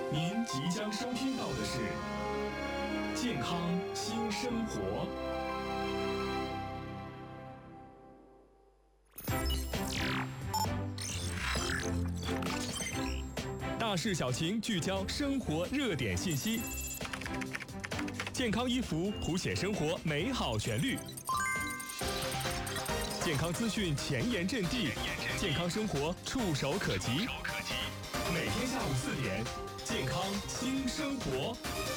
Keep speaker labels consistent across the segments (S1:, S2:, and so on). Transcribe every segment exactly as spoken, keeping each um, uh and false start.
S1: 您即将收听到的是健康新生活。大事小情，聚焦生活热点信息。健康衣服谱写生活美好旋律，健康资讯前沿阵地，健康生活触手可及。每天下午四点，健康新生活。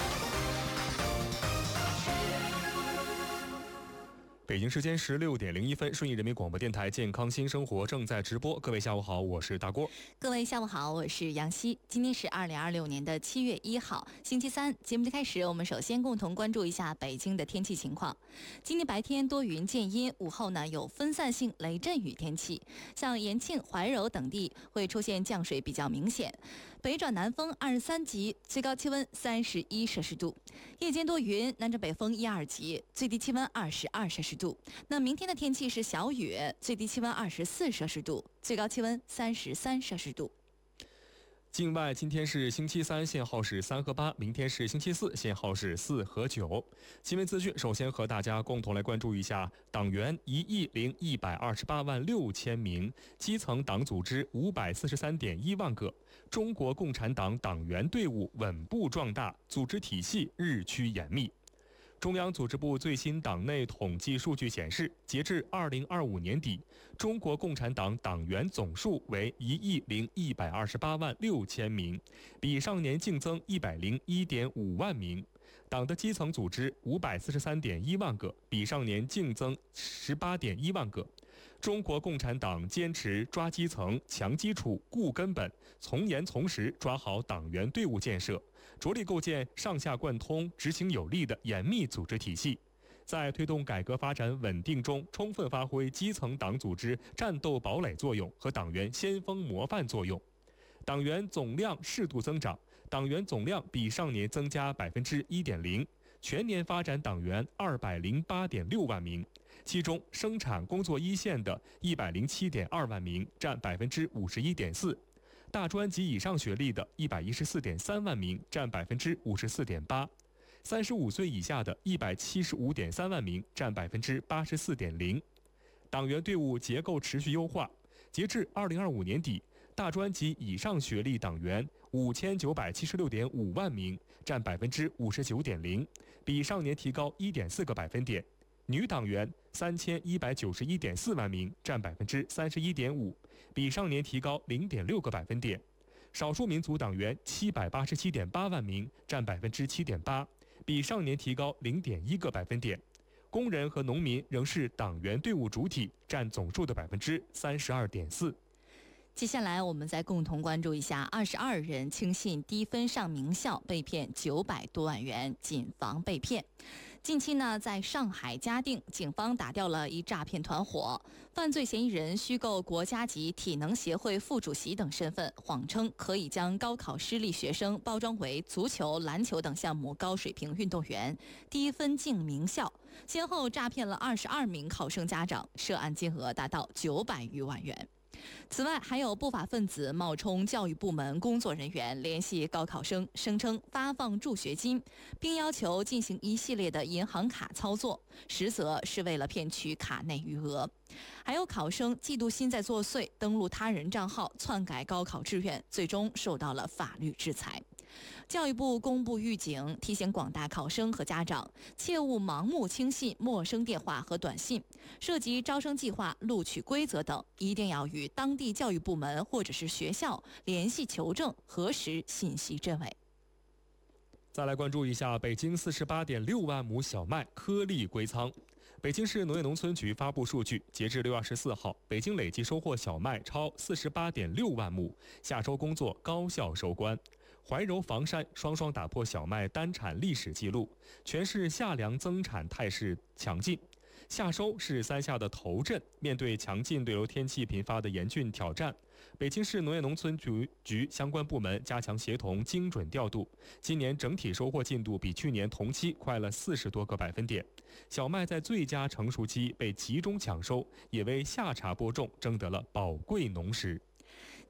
S1: 北京时间十六点零一分，顺义人民广播电台健康新生活正在直播。各位下午好，我是大郭。
S2: 各位下午好，我是杨希。今天是二零二六年的七月一号，星期三。节目的开始，我们首先共同关注一下北京的天气情况。今天白天多云见阴，午后呢有分散性雷阵雨天气，像延庆、怀柔等地会出现降水比较明显。北转南风二十三级，最高气温三十一摄氏度。夜间多云，南转北风一二级，最低气温二十二摄氏度。那明天的天气是小雨，最低气温二十四摄氏度，最高气温三十三摄氏度。
S1: 境外今天是星期三，限号是三和八；明天是星期四，限号是四和九。新闻资讯，首先和大家共同来关注一下党员一亿零一百二十八万六千名，基层党组织五百四十三点一万个。中国共产党党员队伍稳步壮大，组织体系日趋严密。中央组织部最新党内统计数据显示，截至二零二五年底，中国共产党党员总数为一亿零一百二十八万六千名，比上年净增一百零一点五万名。党的基层组织五百四十三点一万个，比上年净增十八点一万个。中国共产党坚持抓基层、强基础、固根本，从严从实抓好党员队伍建设，着力构建上下贯通、执行有力的严密组织体系，在推动改革发展稳定中，充分发挥基层党组织战斗堡垒作用和党员先锋模范作用。党员总量适度增长，党员总量比上年增加百分之一点零，全年发展党员二百零八点六万名，其中生产工作一线的一百零七点二万名，占百分之五十一点四；大专及以上学历的一百一十四点三万名，占百分之五十四点八；三十五岁以下的一百七十五点三万名，占百分之八十四点零。党员队伍结构持续优化，截至二零二五年底，大专及以上学历党员五千九百七十六点五万名，占百分之五十九点零，比上年提高一点四个百分点。女党员三千一百九十一点四万名，占百分之三十一点五，比上年提高零点六个百分点。少数民族党员七百八十七点八万名，占百分之七点八，比上年提高零点一个百分点。工人和农民仍是党员队伍主体，占总数的百分之三十二点四。
S2: 接下来我们再共同关注一下二十二人轻信低分上名校被骗九百多万元，谨防被骗。近期呢，在上海嘉定，警方打掉了一诈骗团伙，犯罪嫌疑人虚构国家级体能协会副主席等身份，谎称可以将高考失利学生包装为足球、篮球等项目高水平运动员，低分进名校，先后诈骗了二十二名考生家长，涉案金额达到九百余万元。此外，还有不法分子冒充教育部门工作人员联系高考生，声称发放助学金，并要求进行一系列的银行卡操作，实则是为了骗取卡内余额。还有考生嫉妒心在作祟，登录他人账号篡改高考志愿，最终受到了法律制裁。教育部公布预警，提醒广大考生和家长切勿盲目轻信陌生电话和短信，涉及招生计划、录取规则等，一定要与当地教育部门或者是学校联系求证，核实信息真伪。
S1: 再来关注一下北京四十八点六万亩小麦颗粒归仓。北京市农业农村局发布数据，截至六月二十四号，北京累计收获小麦超四十八点六万亩，夏收工作高效收官。怀柔、房山双双打破小麦单产历史记录，全市夏粮增产态势强劲。夏收是三夏的头阵，面对强劲对流天气频发的严峻挑战，北京市农业农村局局相关部门加强协同，精准调度。今年整体收获进度比去年同期快了四十多个百分点。小麦在最佳成熟期被集中抢收，也为夏茬播种争得了宝贵农时。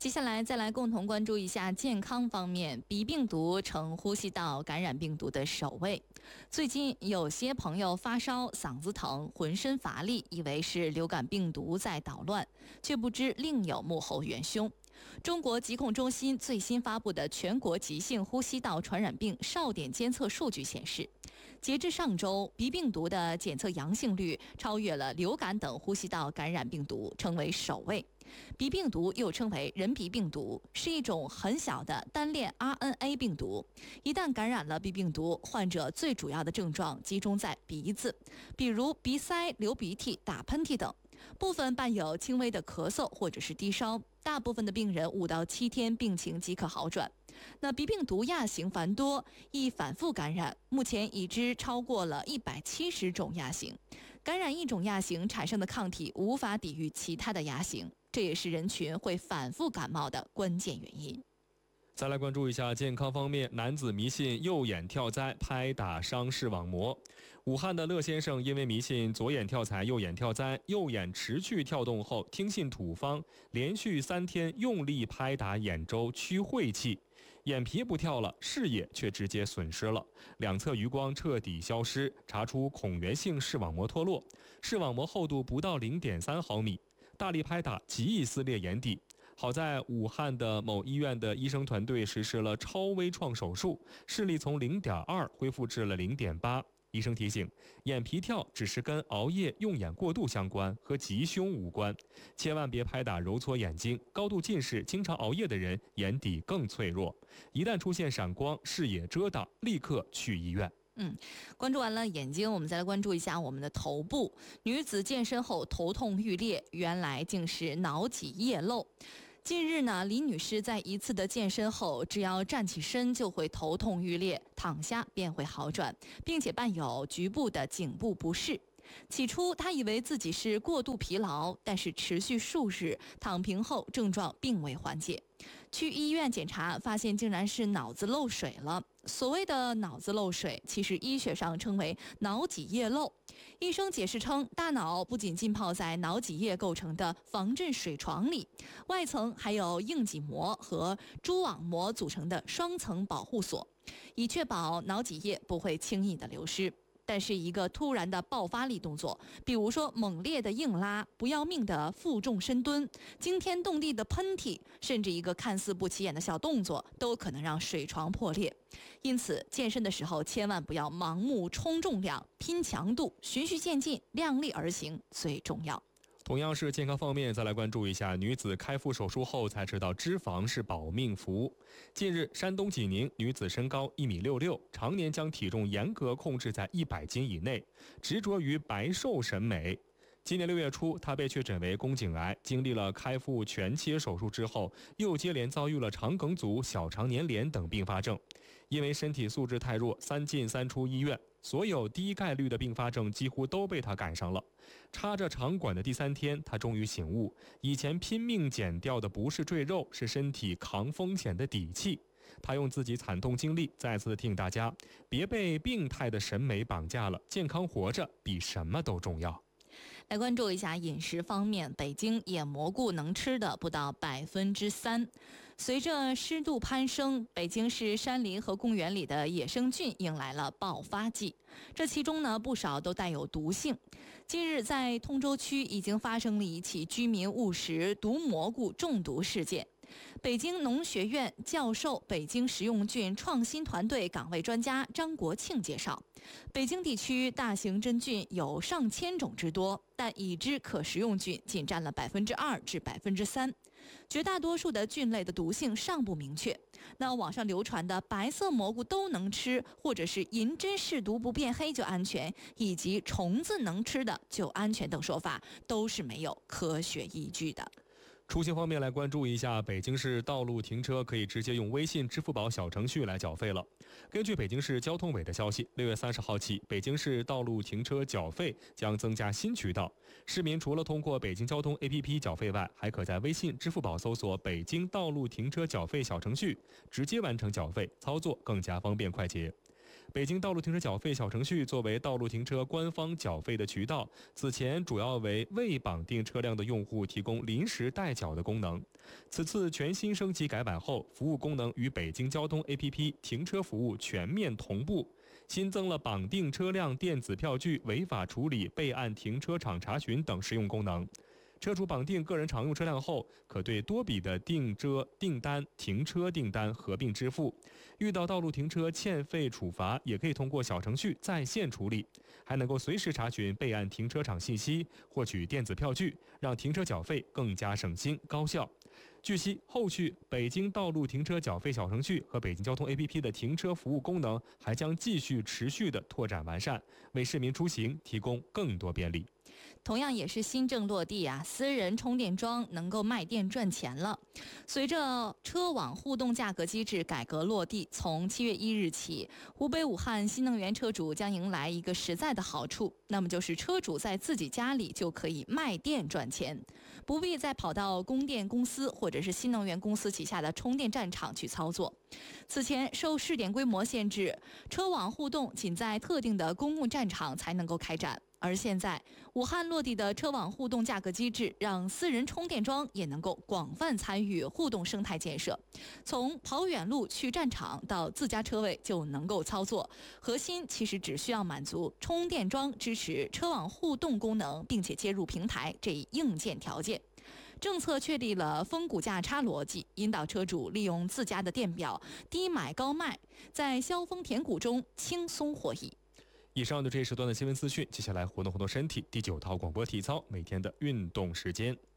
S2: 接下来再来共同关注一下健康方面，鼻病毒呈呼吸道感染病毒的首位。最近有些朋友发烧、嗓子疼、浑身乏力，以为是流感病毒在捣乱，却不知另有幕后元凶。中国疾控中心最新发布的全国急性呼吸道传染病哨点监测数据显示，截至上周，鼻病毒的检测阳性率超越了流感等呼吸道感染病毒，成为首位。鼻病毒又称为人鼻病毒，是一种很小的单链 R N A 病毒。一旦感染了鼻病毒，患者最主要的症状集中在鼻子，比如鼻塞、流鼻涕、打喷嚏等，部分伴有轻微的咳嗽或者是低烧。大部分的病人五到七天病情即可好转。那鼻病毒亚型繁多，易反复感染，目前已知超过了一百七十种亚型。感染一种亚型产生的抗体无法抵御其他的亚型，这也是人群会反复感冒的关键原因。
S1: 再来关注一下健康方面，男子迷信右眼跳栽，拍打伤视网膜。武汉的乐先生因为迷信左眼跳财，右眼跳栽，右眼持续跳动后，听信土方，连续三天用力拍打眼周驱晦气，眼皮不跳了，视野却直接损失了，两侧余光彻底消失，查出孔源性视网膜脱落，视网膜厚度不到 零点三毫米，大力拍打极易撕裂眼底。好在武汉的某医院的医生团队实施了超微创手术，视力从 零点二 恢复至了 零点八。医生提醒，眼皮跳只是跟熬夜用眼过度相关，和吉凶无关，千万别拍打揉搓眼睛。高度近视、经常熬夜的人眼底更脆弱，一旦出现闪光、视野遮挡，立刻去医院。
S2: 嗯，关注完了眼睛，我们再来关注一下我们的头部。女子健身后头痛欲裂，原来竟是脑脊液漏。近日呢，李女士在一次的健身后，只要站起身就会头痛欲裂，躺下便会好转，并且伴有局部的颈部不适。起初她以为自己是过度疲劳，但是持续数日躺平后，症状并未缓解。去医院检查，发现竟然是脑子漏水了。所谓的脑子漏水，其实医学上称为脑脊液漏。医生解释称，大脑不仅浸泡在脑脊液构成的防震水床里，外层还有硬脊膜和蛛网膜组成的双层保护锁，以确保脑脊液不会轻易的流失。但是一个突然的爆发力动作，比如说猛烈的硬拉、不要命的负重深蹲、惊天动地的喷嚏，甚至一个看似不起眼的小动作，都可能让水床破裂。因此，健身的时候千万不要盲目冲重量、拼强度，循序渐进，量力而行最重要。
S1: 同样是健康方面，再来关注一下女子开腹手术后才知道脂肪是保命符。近日，山东济宁女子身高一米六六，常年将体重严格控制在一百斤以内，执着于白瘦审美。今年六月初，她被确诊为宫颈癌，经历了开腹全切手术之后，又接连遭遇了肠梗阻、小肠粘连等并发症。因为身体素质太弱，三进三出医院，所有低概率的并发症几乎都被她赶上了。插着肠管的第三天，她终于醒悟，以前拼命减掉的不是赘肉，是身体扛风险的底气。她用自己惨痛经历再次提醒大家，别被病态的审美绑架了，健康活着比什么都重要。
S2: 来关注一下饮食方面，北京野蘑菇能吃的不到百分之三。随着湿度攀升，北京市山林和公园里的野生菌迎来了爆发季，这其中呢不少都带有毒性。近日，在通州区已经发生了一起居民误食毒蘑菇中毒事件。北京农学院教授、北京食用菌创新团队岗位专家张国庆介绍，北京地区大型真菌有上千种之多，但已知可食用菌仅占了百分之二至百分之三，绝大多数的菌类的毒性尚不明确。那网上流传的白色蘑菇都能吃，或者是银针试毒不变黑就安全，以及虫子能吃的就安全等说法，都是没有科学依据的。
S1: 出行方面来关注一下，北京市道路停车可以直接用微信、支付宝小程序来缴费了。根据北京市交通委的消息，六月三十号起，北京市道路停车缴费将增加新渠道。市民除了通过北京交通 A P P 缴费外，还可在微信、支付宝搜索北京道路停车缴费小程序，直接完成缴费，操作更加方便快捷。 北京道路停车缴费小程序作为道路停车官方缴费的渠道，此前主要为未绑定车辆的用户提供临时代缴的功能。此次全新升级改版后，服务功能与北京交通 A P P 停车服务全面同步，新增了绑定车辆电子票据、违法处理、备案停车场查询等实用功能。车主绑定个人常用车辆后，可对多笔的订车订单、停车订单合并支付。遇到道路停车欠费处罚，也可以通过小程序在线处理，还能够随时查询备案停车场信息，获取电子票据，让停车缴费更加省心高效。据悉，后续北京道路停车缴费小程序和北京交通 A P P 的停车服务功能还将继续持续的拓展完善，为市民出行提供更多便利。
S2: 同样也是新政落地啊，私人充电桩能够卖电赚钱了。随着车网互动价格机制改革落地，从七月一日起，湖北武汉新能源车主将迎来一个实在的好处，那么就是车主在自己家里就可以卖电赚钱，不必再跑到供电公司或者是新能源公司旗下的充电站场去操作。此前受试点规模限制，车网互动仅在特定的公共战场才能够开展。而现在，武汉落地的车网互动价格机制，让私人充电桩也能够广泛参与互动生态建设。从跑远路去战场到自家车位就能够操作，核心其实只需要满足充电桩支持车网互动功能，并且接入平台这一硬件条件。政策确立了峰谷价差逻辑，引导车主利用自家的电表低买高卖，在削峰填谷中轻松获益。
S1: 以上就这一时段的新闻资讯，接下来活动活动身体。第九套广播体操，每天的运动时间。